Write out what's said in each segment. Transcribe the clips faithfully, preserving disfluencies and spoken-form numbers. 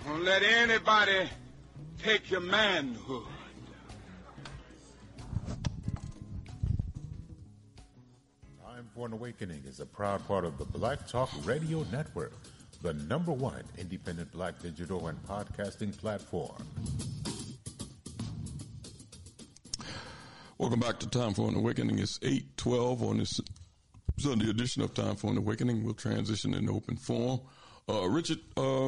Don't let anybody take your manhood. Time for an Awakening is a proud part of the Black Talk Radio Network, the number one independent black digital and podcasting platform. Welcome back to Time for an Awakening. It's eight twelve on this Sunday edition of Time for an Awakening. We'll transition into open forum. Uh, Richard, uh,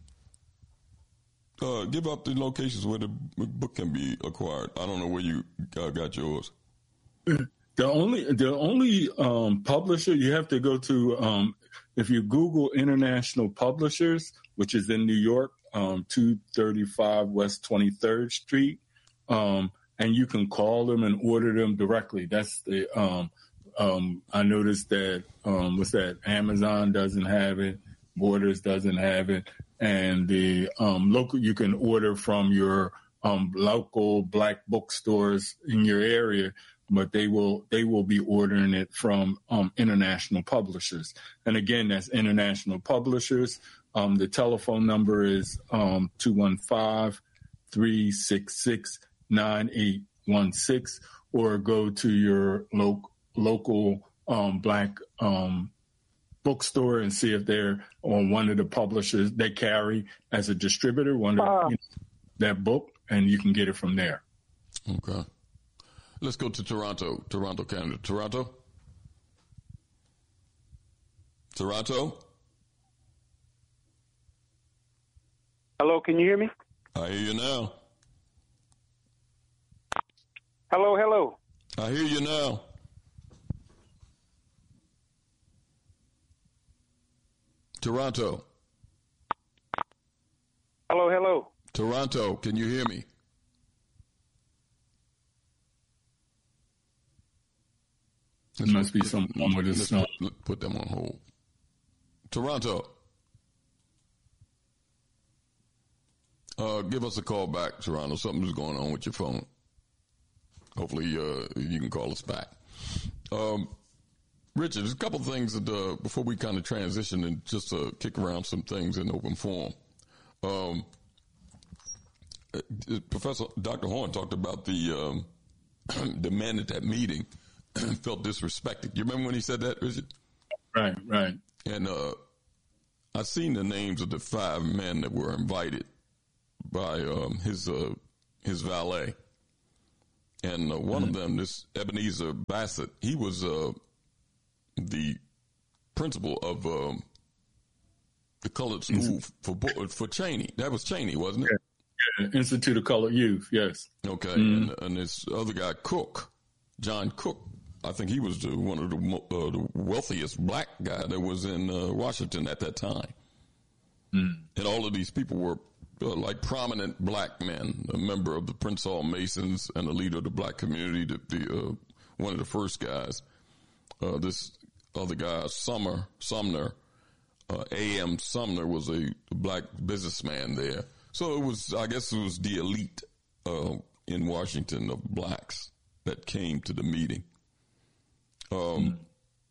uh, give up the locations where the book can be acquired. I don't know where you uh, got yours. The only the only um, publisher you have to go to, um, if you Google International Publishers, which is in New York, um, two thirty-five West twenty-third Street, um, and you can call them and order them directly. That's the um, um, I noticed that um, what's that? Amazon doesn't have it, Borders doesn't have it, and the um, local you can order from your um, local black bookstores in your area. But they will they will be ordering it from um, international publishers. And again, that's international publishers. Um, the telephone number is um, two one five, three six six, nine eight one six, or go to your lo- local um, black um, bookstore and see if they're on one of the publishers they carry as a distributor, one of uh. you know, that book, and you can get it from there. Okay. Let's go to Toronto, Toronto, Canada. Toronto? Toronto? Hello, can you hear me? I hear you now. Hello, hello. I hear you now. Toronto. Hello, hello. Toronto, can you hear me? There must be someone with a snow. Put, put them on hold. Toronto. Uh, give us a call back, Toronto. Something's going on with your phone. Hopefully, uh, you can call us back. Um, Richard, there's a couple of things that, uh, before we kind of transition and just uh, kick around some things in open forum. Um, Professor Doctor Horn talked about the, um, the man at that meeting felt disrespected. You remember when he said that, Richard? Right, right. And uh, I seen the names of the five men that were invited by um, his uh, his valet, and uh, one mm-hmm. of them, this Ebenezer Bassett, he was uh, the principal of um, the colored school for for Cheney. That was Cheney, wasn't it? Yeah, yeah. Institute of Colored Youth. Yes. Okay, mm-hmm. and, and this other guy, Cook, John Cook. I think he was the, one of the, uh, the wealthiest black guy that was in uh, Washington at that time. Mm. And all of these people were uh, like prominent black men, a member of the Prince Hall Masons and a leader of the black community, the, the uh, one of the first guys. Uh, this other guy, Summer, Sumner, uh, A M Sumner was a black businessman there. So it was, I guess it was the elite uh, in Washington of blacks that came to the meeting. Um,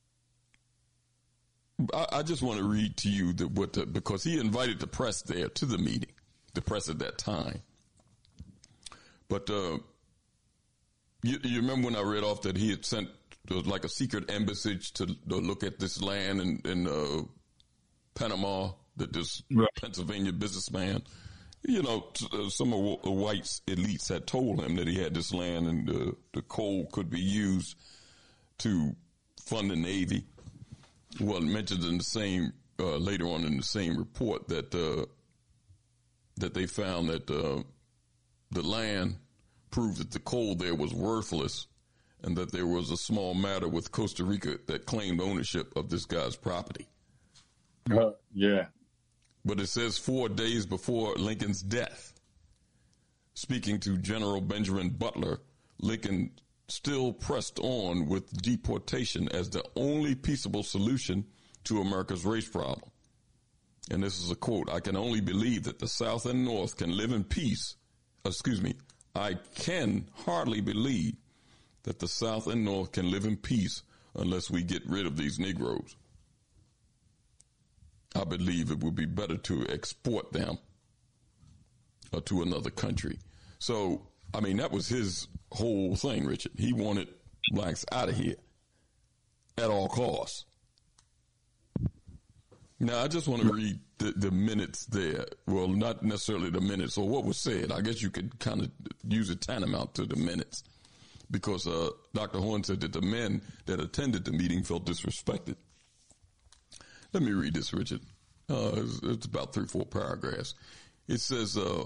mm. I, I just want to read to you the, what the, because he invited the press there to the meeting, the press at that time. But uh, you, you remember when I read off that he had sent uh, like a secret embassy to, to look at this land in, in uh, Panama, that this right. Pennsylvania businessman, you know, t- uh, some of the white elites had told him that he had this land and uh, the coal could be used to fund the Navy. Well, it mentions in the same, uh, later on in the same report that, uh, that they found that, uh, the land proved that the coal there was worthless and that there was a small matter with Costa Rica that claimed ownership of this guy's property. Uh, yeah. But it says four days before Lincoln's death, speaking to General Benjamin Butler, Lincoln still pressed on with deportation as the only peaceable solution to America's race problem. And this is a quote, "I can only believe that the South and North can live in peace. Excuse me. I can hardly believe that the South and North can live in peace unless we get rid of these Negroes. I believe it would be better to export them uh, to another country. So, I mean, that was his whole thing, Richard. He wanted blacks out of here at all costs. Now, I just want to read the, the minutes there. Well, not necessarily the minutes or what was said. I guess you could kind of use it tantamount to the minutes, because uh, Doctor Horne said that the men that attended the meeting felt disrespected. Let me read this, Richard. Uh, it's, it's about three, four paragraphs. It says, uh,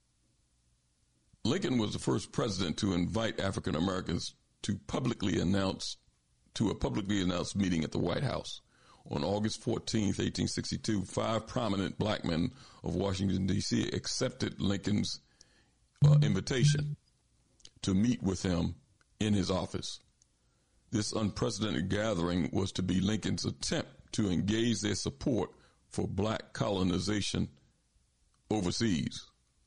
Lincoln was the first president to invite African Americans to publicly announce, to a publicly announced meeting at the White House. On August fourteenth, eighteen sixty-two, five prominent black men of Washington, D C accepted Lincoln's uh, invitation to meet with him in his office. This unprecedented gathering was to be Lincoln's attempt to engage their support for black colonization overseas.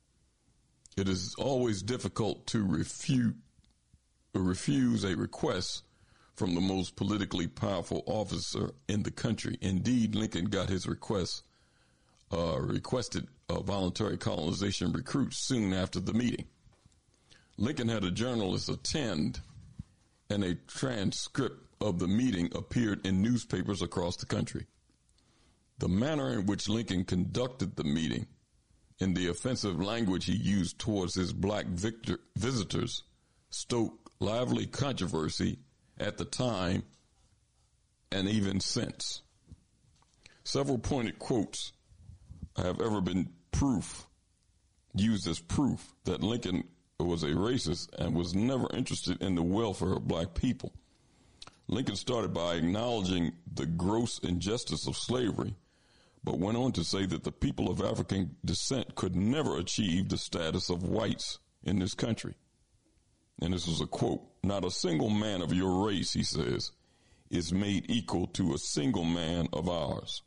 It is always difficult to refute or refuse a request from the most politically powerful officer in the country. Indeed, Lincoln got his request, uh, requested uh, voluntary colonization recruits soon after the meeting. Lincoln had a journalist attend, and a transcript of the meeting appeared in newspapers across the country. The manner in which Lincoln conducted the meeting and the offensive language he used towards his black victor- visitors stoked lively controversy at the time and even since. Several pointed quotes have ever been proof, used as proof that Lincoln was a racist and was never interested in the welfare of black people. Lincoln started by acknowledging the gross injustice of slavery, but went on to say that the people of African descent could never achieve the status of whites in this country. And this was a quote, "Not a single man of your race," he says, "is made equal to a single man of ours."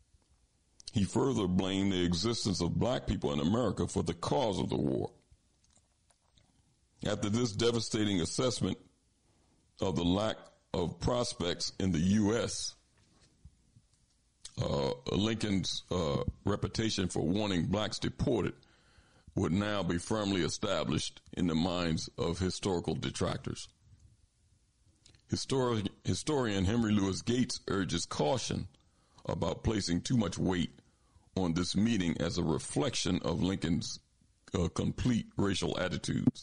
He further blamed the existence of black people in America for the cause of the war. After this devastating assessment of the lack of prospects in the U S, uh, Lincoln's uh, reputation for wanting blacks deported would now be firmly established in the minds of historical detractors. Histori- historian Henry Louis Gates urges caution about placing too much weight on this meeting as a reflection of Lincoln's uh, complete racial attitudes.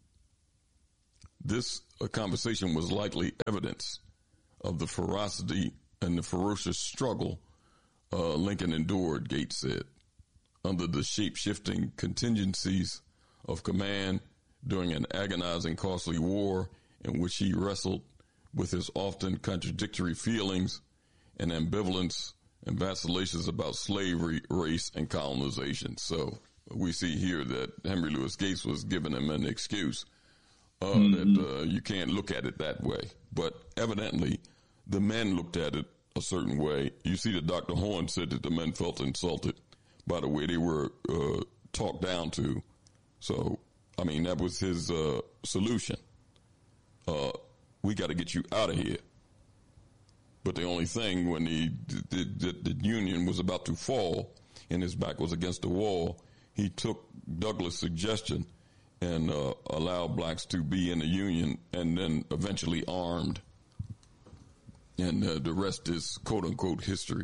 This uh, conversation was likely evidence of the ferocity and the ferocious struggle uh, Lincoln endured, Gates said, under the shape-shifting contingencies of command during an agonizing, costly war in which he wrestled with his often contradictory feelings and ambivalence and vacillations about slavery, race, and colonization. So we see here that Henry Louis Gates was giving him an excuse uh, mm-hmm. that uh, you can't look at it that way. But evidently, the men looked at it a certain way. You see that Doctor Horne said that the men felt insulted by the way they were uh, talked down to. So, I mean, that was his uh, solution. Uh, we got to get you out of here. But the only thing, when the, the, the, the Union was about to fall and his back was against the wall, he took Douglas' suggestion and uh, allowed blacks to be in the Union and then eventually armed. And uh, the rest is, quote-unquote, history.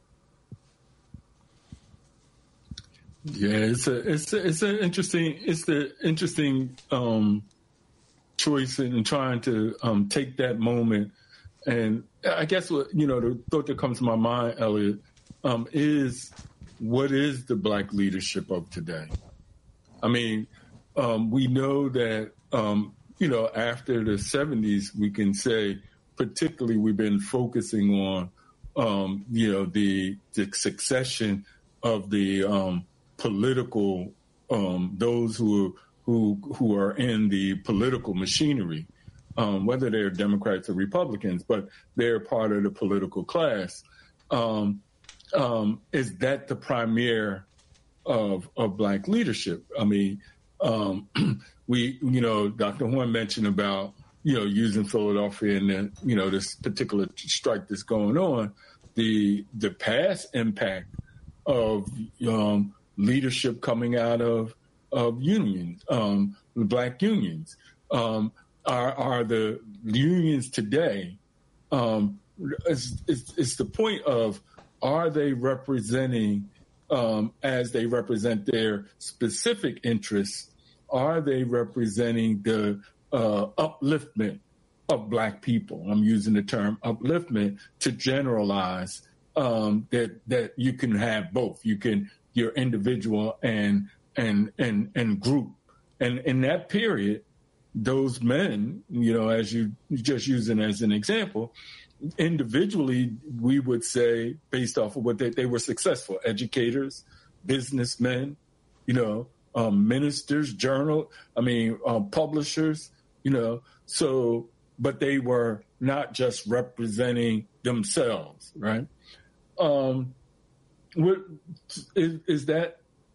Yeah, it's a it's a, it's an interesting it's the interesting um, choice in trying to um, take that moment, and I guess what you know the thought that comes to my mind, Elliot, um, is what is the black leadership of today? I mean, um, we know that um, you know after the seventies, we can say particularly we've been focusing on um, you know the the succession of the um, political, um, those who who who are in the political machinery, um, whether they're Democrats or Republicans, but they're part of the political class. Um, um, is that the premier of of black leadership? I mean, um, we you know Doctor Horne mentioned about you know using Philadelphia and the, you know this particular strike that's going on, the the past impact of um, leadership coming out of of unions, um, black unions. Um, are, are the unions today, um, it's, it's, it's the point of, are they representing, um, as they represent their specific interests, are they representing the uh, upliftment of black people? I'm using the term upliftment to generalize um, that that you can have both. You can your individual and and and and group. And in that period, those men, you know, as you just using as an example, individually, we would say, based off of what they, they were successful educators, businessmen, you know, um, ministers, journal, I mean, um, publishers, you know, so, but they were not just representing themselves, right? Um, what, is, is that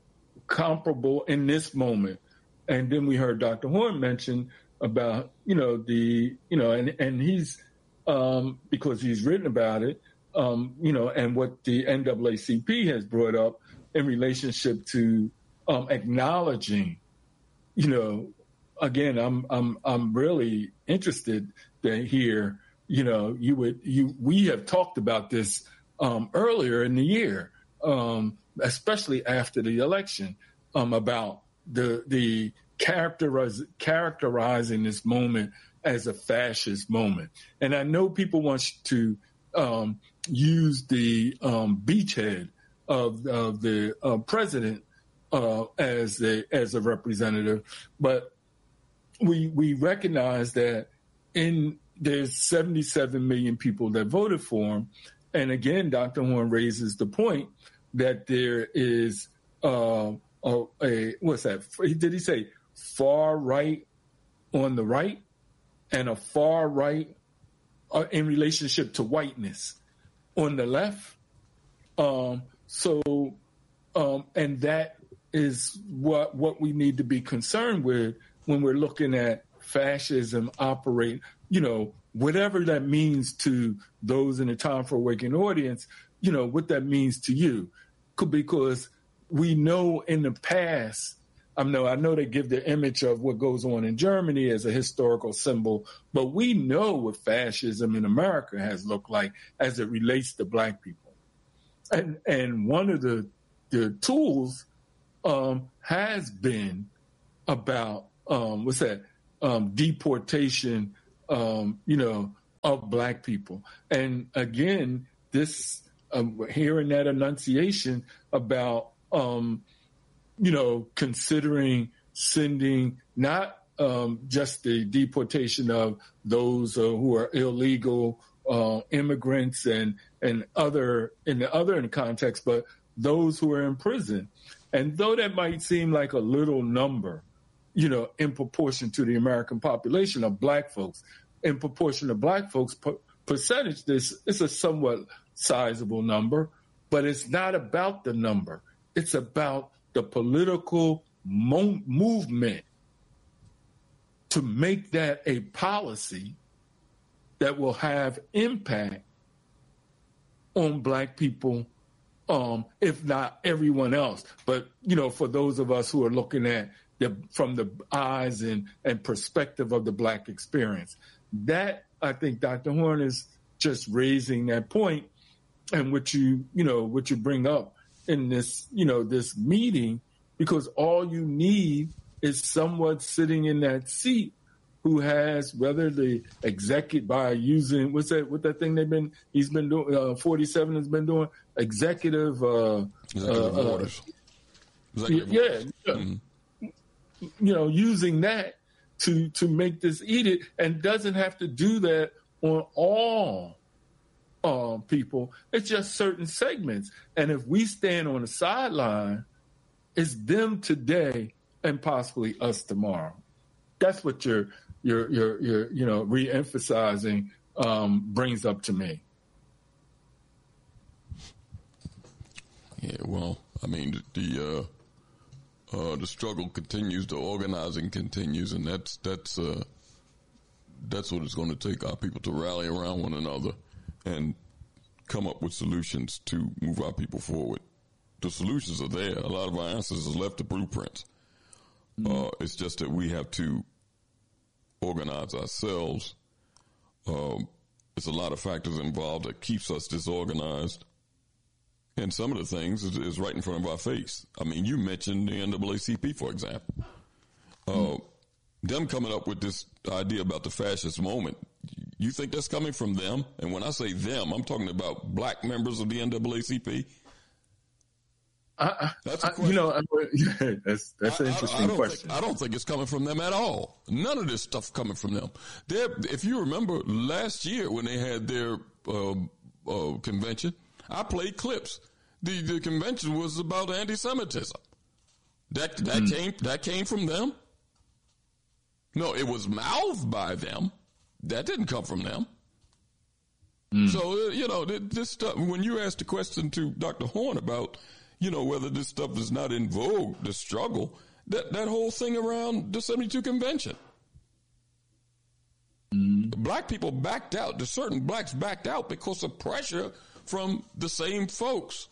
comparable in this moment? And then we heard Doctor Horne mention about, you know, the, you know, and, and he's, um, because he's written about it, um, you know, and what the N double A C P has brought up in relationship to um, acknowledging, you know, again, I'm, I'm, I'm really interested to hear, you know, you would, you, we have talked about this um, earlier in the year, um, especially after the election, um, about the the characterize, characterizing this moment as a fascist moment. And I know people want to um, use the um, beachhead of, of the uh, president uh, as a as a representative, but we we recognize that in there's seventy-seven million people that voted for him, and again, Doctor Horne raises the point that there is uh, a, a what's that? Did he say far right on the right and a far right uh, in relationship to whiteness on the left? Um, so, um, and that is what what we need to be concerned with when we're looking at fascism operate, you know, whatever that means to those in the Time for Awakening audience, you know, what that means to you. Because we know in the past, I know, I know they give the image of what goes on in Germany as a historical symbol, but we know what fascism in America has looked like as it relates to black people. And and one of the the tools um, has been about, um, what's that, um, deportation, um, you know, of black people. And again, this, um, hearing that enunciation about, um, you know, considering sending not um, just the deportation of those uh, who are illegal uh, immigrants and and other in the other in context, but those who are in prison. And though that might seem like a little number, you know, in proportion to the American population of black folks, in proportion to black folks' per- percentage, this it's a somewhat sizable number, but it's not about the number. It's about the political mo- movement to make that a policy that will have impact on black people, um, if not everyone else. But, you know, for those of us who are looking at the, from the eyes and, and perspective of the black experience, that I think Doctor Horne is just raising that point, and what you, you know, what you bring up in this, you know, this meeting, because all you need is someone sitting in that seat who has, whether the executive by using, what's that, what that thing they've been, he's been doing, uh, forty-seven has been doing, executive, uh, executive uh, orders. Executive yeah, orders. yeah. Mm-hmm. You know, using that to, to make this edict, and doesn't have to do that on all um, people. It's just certain segments. And if we stand on the sideline, it's them today and possibly us tomorrow. That's what you're, you're, you're, you're you know, re-emphasizing um, brings up to me. Yeah, well, I mean, the uh, uh, the struggle continues, the organizing continues, and that's that's uh, that's what it's going to take our people to rally around one another and come up with solutions to move our people forward. The solutions are there. A lot of our answers have left the blueprints. Uh, it's just that we have to organize ourselves. Um, there's a lot of factors involved that keeps us disorganized. And some of the things is, is right in front of our face. I mean, you mentioned the N double A C P, for example. Uh, mm. Them coming up with this idea about the fascist moment. You think that's coming from them? And when I say them, I'm talking about black members of the N double A C P. I, that's a I, you know, I, yeah, that's that's an interesting I, I question. Think, I don't think it's coming from them at all. None of this stuff coming from them. They're, if you remember last year when they had their uh, uh, convention, I played clips. The the convention was about anti-Semitism. That that mm. came that came from them. No, it was mouthed by them. That didn't come from them. Mm. So you know this stuff. When you asked the question to Doctor Horn about, you know, whether this stuff is not in vogue, the struggle, that, that whole thing around the seventy-two convention. Mm. Black people backed out. The certain blacks backed out because of pressure from the same folks.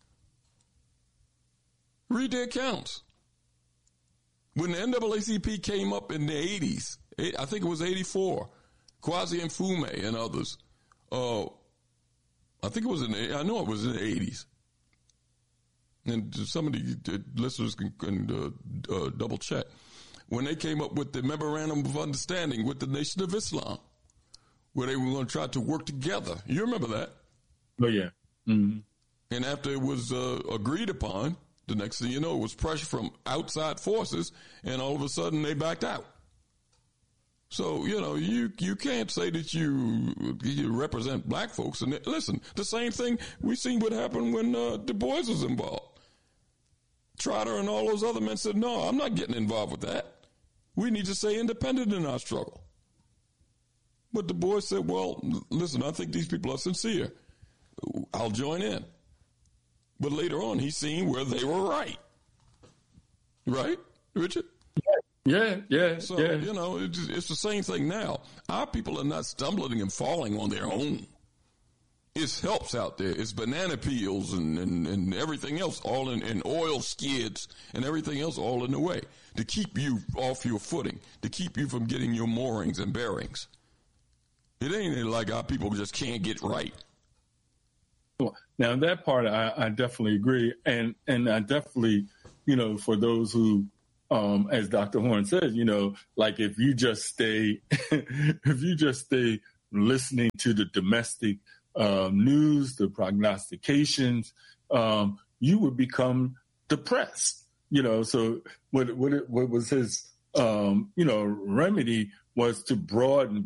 Read the accounts. When the N double A C P came up in the eighties, I think it was eighty-four, Kwasi Mfume and others, uh, I think it was in the, I know it was in the eighties. And some of the listeners can, can uh, uh, double check. When they came up with the Memorandum of Understanding with the Nation of Islam, where they were going to try to work together. You remember that? Oh, yeah. Mm-hmm. And after it was uh, agreed upon, the next thing you know, it was pressure from outside forces, and all of a sudden they backed out. So, you know, you you can't say that you you represent black folks. And listen, the same thing we seen what happened when uh, Du Bois was involved. Trotter and all those other men said, no, I'm not getting involved with that. We need to stay independent in our struggle. But Du Bois said, well, listen, I think these people are sincere. I'll join in. But later on, he's seen where they were right. Right, Richard? Yeah, yeah, so, yeah. you know, it's, it's the same thing now. Our people are not stumbling and falling on their own. It's helps out there. It's banana peels and, and, and everything else, all in, in oil skids and everything else all in the way to keep you off your footing, to keep you from getting your moorings and bearings. It ain't like our people just can't get right. Now, that part, I, I definitely agree. And, and I definitely, you know, for those who, um, as Doctor Horn says, you know, like if you just stay, if you just stay listening to the domestic um, news, the prognostications, um, you would become depressed, you know. So what, what, what was his, um, you know, remedy was to broaden